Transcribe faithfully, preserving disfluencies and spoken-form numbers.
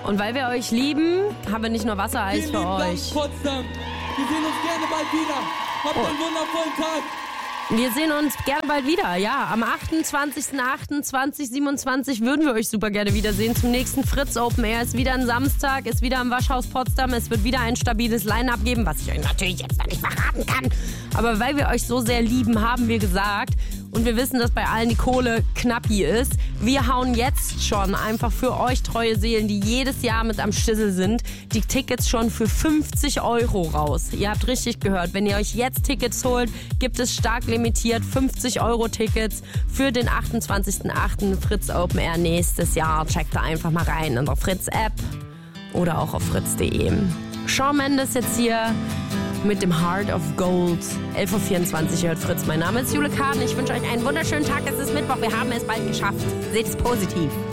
Und weil wir euch lieben, haben wir nicht nur Wassereis für euch. Dank, Potsdam. Wir sehen uns gerne bald wieder. Habt Oh. einen wundervollen Tag. Wir sehen uns gerne bald wieder, ja. Am achtundzwanzigsten achten zweitausendsiebenundzwanzig würden wir euch super gerne wiedersehen zum nächsten Fritz Open Air. Ist wieder ein Samstag, ist wieder im Waschhaus Potsdam. Es wird wieder ein stabiles Line-Up geben, was ich euch natürlich jetzt noch nicht verraten kann. Aber weil wir euch so sehr lieben, haben wir gesagt, und wir wissen, dass bei allen die Kohle knappi ist, wir hauen jetzt schon einfach für euch treue Seelen, die jedes Jahr mit am Stissel sind, die Tickets schon für fünfzig Euro raus. Ihr habt richtig gehört, wenn ihr euch jetzt Tickets holt, gibt es stark limitiert fünfzig Euro Tickets für den achtundzwanzigsten achten Fritz Open Air nächstes Jahr. Checkt da einfach mal rein in der Fritz-App oder auch auf fritz punkt de. Shawn Mendes jetzt hier mit dem Heart of Gold. elf Uhr vierundzwanzig hört Fritz. Mein Name ist Jule Kahn. Ich wünsche euch einen wunderschönen Tag. Es ist Mittwoch. Wir haben es bald geschafft. Seht es positiv.